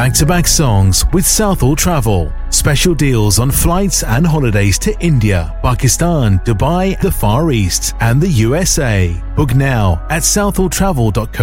back-to-back songs with Southall Travel. Special deals on flights and holidays to India, Pakistan, Dubai, the Far East and the USA. Book now at southalltravel.co.uk.